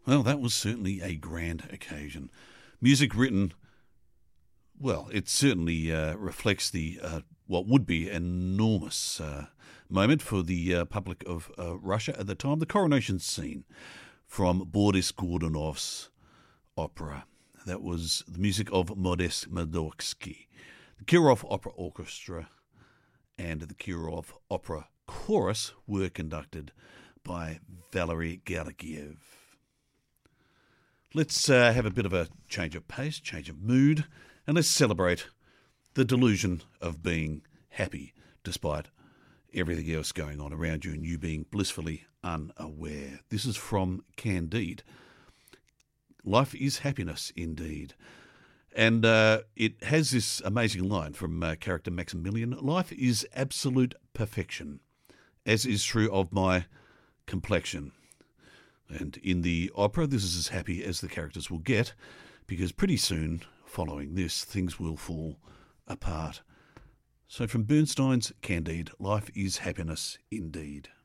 Well, that was certainly a grand occasion. Music written, well, it certainly reflects the what would be an enormous moment for the public of Russia at the time, the coronation scene from Boris Godunov's opera. That was the music of Modest Modorsky. The Kirov Opera Orchestra and the Kirov Opera Chorus were conducted by Valery Gergiev. Let's have a bit of a change of pace, change of mood, and let's celebrate the delusion of being happy despite everything else going on around you and you being blissfully unaware. This is from Candide. Life is happiness indeed. And it has this amazing line from character Maximilian. Life is absolute perfection, as is true of my complexion. And in the opera, this is as happy as the characters will get, because pretty soon, following this, things will fall apart. So from Bernstein's Candide, life is happiness indeed.